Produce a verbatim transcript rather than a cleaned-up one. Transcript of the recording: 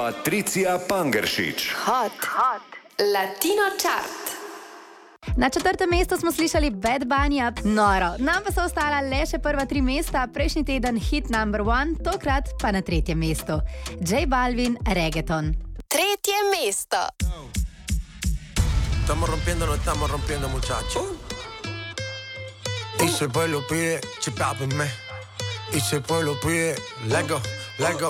Patricia Pangeršič. Hot, hot, Latino chart. Na četrtem mestu smo slišali Bad Bunny, noro. Nam pa so ostala le še prva tri mesta, prejšnji teden hit number one, tokrat pa na tretjem mestu. J Balvin, Reggaeton. Tretje mesto. Estamos rompiendo, no estamos rompiendo, muchachos. Y si el pueblo pide, chipápenme. Y si el pueblo pide, let go, let go.